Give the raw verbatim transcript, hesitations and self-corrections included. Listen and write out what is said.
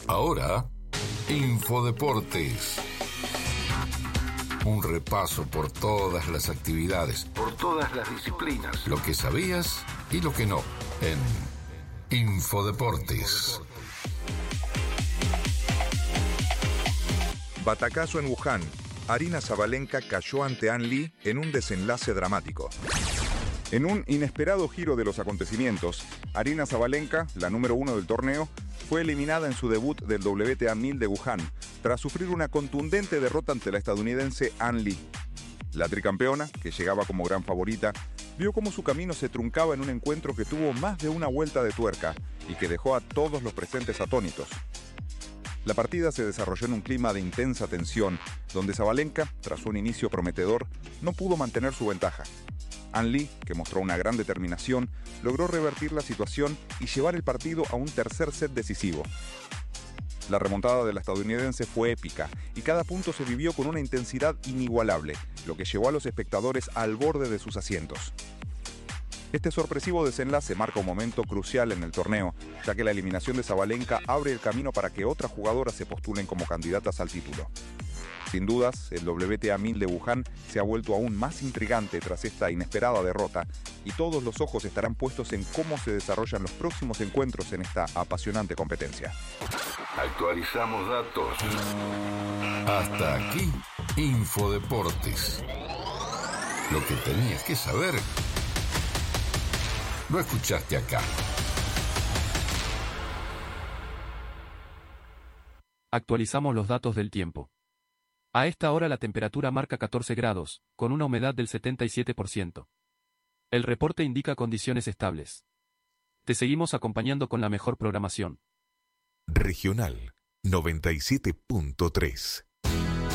Ahora, Infodeportes. Un repaso por todas las actividades, por todas las disciplinas, lo que sabías y lo que no, en Infodeportes. Batacazo en Wuhan. Aryna Sabalenka cayó ante An Lee en un desenlace dramático. En un inesperado giro de los acontecimientos, Aryna Sabalenka, la número uno del torneo, fue eliminada en su debut del W T A mil de Wuhan, tras sufrir una contundente derrota ante la estadounidense An Lee. La tricampeona, que llegaba como gran favorita, vio cómo su camino se truncaba en un encuentro que tuvo más de una vuelta de tuerca y que dejó a todos los presentes atónitos. La partida se desarrolló en un clima de intensa tensión, donde Sabalenka, tras un inicio prometedor, no pudo mantener su ventaja. An Lee, que mostró una gran determinación, logró revertir la situación y llevar el partido a un tercer set decisivo. La remontada de la estadounidense fue épica y cada punto se vivió con una intensidad inigualable, lo que llevó a los espectadores al borde de sus asientos. Este sorpresivo desenlace marca un momento crucial en el torneo, ya que la eliminación de Sabalenka abre el camino para que otras jugadoras se postulen como candidatas al título. Sin dudas, el W T A mil de Wuhan se ha vuelto aún más intrigante tras esta inesperada derrota y todos los ojos estarán puestos en cómo se desarrollan los próximos encuentros en esta apasionante competencia. Actualizamos datos. Hasta aquí, Infodeportes. Lo que tenías que saber, lo escuchaste acá. Actualizamos los datos del tiempo. A esta hora la temperatura marca catorce grados, con una humedad del setenta y siete por ciento. El reporte indica condiciones estables. Te seguimos acompañando con la mejor programación. Regional noventa y siete punto tres.